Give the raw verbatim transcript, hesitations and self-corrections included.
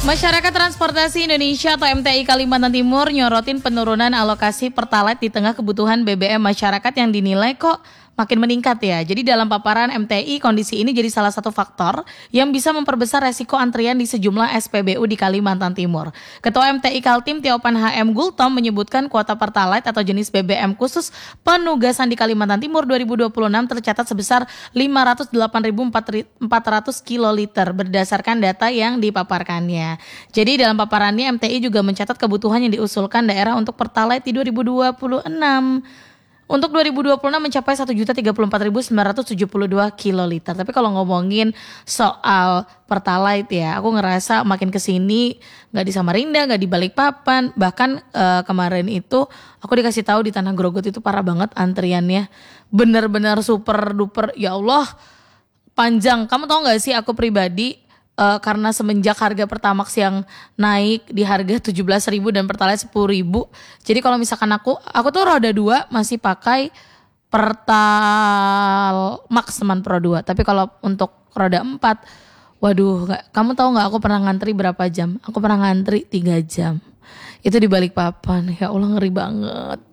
Masyarakat Transportasi Indonesia atau M T I Kalimantan Timur nyorotin penurunan alokasi Pertalite di tengah kebutuhan B B M masyarakat yang dinilai kok makin meningkat ya. Jadi dalam paparan M T I, kondisi ini jadi salah satu faktor yang bisa memperbesar resiko antrian di sejumlah S P B U di Kalimantan Timur. Ketua M T I Kaltim Tiopan H M Gultom menyebutkan kuota Pertalite atau jenis B B M khusus penugasan di Kalimantan Timur dua ribu dua puluh enam tercatat sebesar lima ratus delapan ribu empat ratus kiloliter berdasarkan data yang dipaparkannya. Jadi dalam paparannya M T I juga mencatat kebutuhan yang diusulkan daerah untuk Pertalite di dua ribu dua puluh enam. Untuk dua ribu dua puluh enam mencapai satu juta tiga puluh empat ribu sembilan ratus tujuh puluh dua kiloliter. Tapi kalau ngomongin soal Pertalite ya, aku ngerasa makin kesini gak di Samarinda, gak di Balikpapan. Bahkan uh, kemarin itu aku dikasih tahu di Tanah Grogot itu parah banget antriannya. Bener-bener super duper, ya Allah panjang. Kamu tahu gak sih aku pribadi Uh, karena semenjak harga Pertamax yang naik di harga tujuh belas ribu dan Pertalite sepuluh ribu. Jadi kalau misalkan aku, aku tuh roda dua masih pakai Pertamax teman Pro dua. Tapi kalau untuk roda empat, waduh gak, kamu tahu gak aku pernah ngantri berapa jam? Aku pernah ngantri tiga jam. Itu di Balikpapan, ya Allah ngeri banget.